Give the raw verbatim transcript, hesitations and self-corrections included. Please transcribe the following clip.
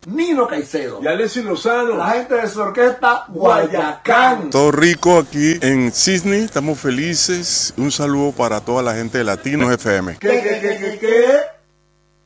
Nino Caicedo. Y Alessio Lozano. La gente de su orquesta Guayacán. Todo rico aquí en Sydney, estamos felices. Un saludo para toda la gente de Latinos F M. ¿Qué, qué, qué, qué, qué?